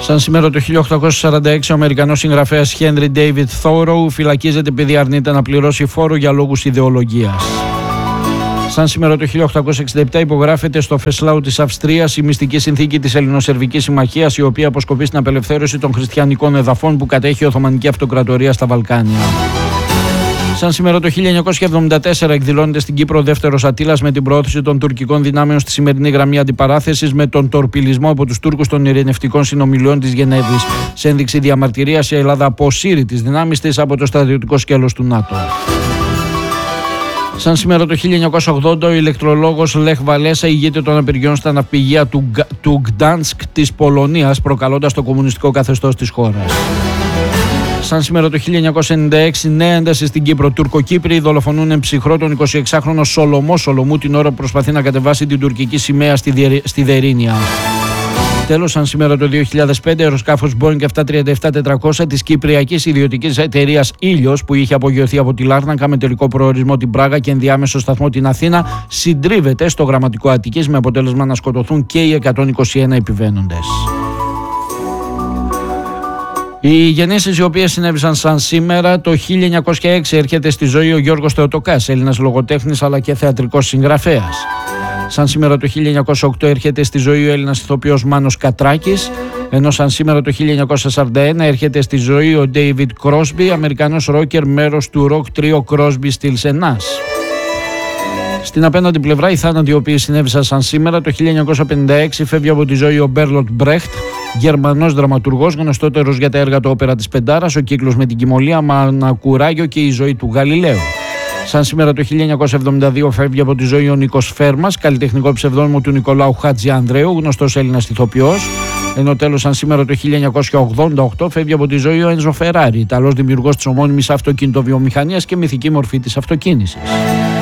Σαν σήμερα το 1846, ο Αμερικανός συγγραφέας Henry David Thoreau φυλακίζεται επειδή αρνείται να πληρώσει φόρο για λόγους ιδεολογίας. Σαν σήμερα το 1867 υπογράφεται στο Φεσλάου της Αυστρίας η μυστική συνθήκη της Ελληνοσερβικής Συμμαχίας, η οποία αποσκοπεί στην απελευθέρωση των χριστιανικών εδαφών που κατέχει η Οθωμανική Αυτοκρατορία στα Βαλκάνια. Σαν σήμερα το 1974 εκδηλώνεται στην Κύπρο ο δεύτερος Αττήλας με την προώθηση των τουρκικών δυνάμεων στη σημερινή γραμμή αντιπαράθεσης με τον τορπιλισμό από τους Τούρκους των ειρηνευτικών συνομιλιών της Γενέβης. Σε ένδειξη διαμαρτυρίας, η Ελλάδα αποσύρει τις δυνάμεις της από το στρατιωτικό σκέλος του ΝΑΤΟ. Σαν σήμερα το 1980, ο ηλεκτρολόγος Λεχ Βαλέσα ηγείται των απεργιών στα ναυπηγεία του Γκτάνσκ της Πολωνίας, προκαλώντας το κομμουνιστικό καθεστώς της χώρας. Σαν σήμερα το 1996, νέα ένταση στην Κύπρο. Τουρκοκύπριοι δολοφονούν ψυχρό τον 26χρονο Σολομό Σολομού την ώρα που προσπαθεί να κατεβάσει την τουρκική σημαία στη Δερίνια. Τέλος, σαν σήμερα το 2005, αεροσκάφος Boeing 737-400 της κυπριακής ιδιωτικής εταιρείας Ήλιος, που είχε απογειωθεί από τη Λάρνακα με τελικό προορισμό την Πράγα και ενδιάμεσο σταθμό την Αθήνα, συντρίβεται στο γραμματικό Αττικής με αποτέλεσμα να σκοτωθούν και οι 121 επιβαίνοντες. Οι γεννήσεις οι οποίες συνέβησαν σαν σήμερα: το 1906 έρχεται στη ζωή ο Γιώργος Θεοτοκάς, Έλληνας λογοτέχνης αλλά και θεατρικός συγγραφέας. Σαν σήμερα το 1908 έρχεται στη ζωή ο Έλληνας ηθοποιός Μάνος Κατράκης, ενώ σαν σήμερα το 1941 έρχεται στη ζωή ο David Crosby, Αμερικανός ρόκερ, μέρος του ροκ τρίο Crosby, Stills & Nash. Στην απέναντι πλευρά, οι θάνατοι οι οποίοι συνέβησαν σαν σήμερα: το 1956 φεύγει από τη ζωή ο Μπέρλοτ Μπρέχτ, Γερμανός δραματουργός, γνωστότερος για τα έργα του όπερα της Πεντάρας, ο κύκλος με την Κυμολία, Μανακουράγιο και η ζωή του Γαλιλαίου. Σαν σήμερα το 1972 φεύγει από τη ζωή ο Νίκος Φέρμας, καλλιτεχνικό ψευδόνυμο του Νικολάου Χατζιανδρέου, γνωστός Έλληνας ηθοποιός. Ενώ τέλος, σαν σήμερα το 1988 φεύγει από τη ζωή ο Ένζο Φεράρι, Ιταλός δημιουργός της ομώνυμης αυτοκινητοβιομηχανίας και μυθική μορφή της αυτοκίνησης.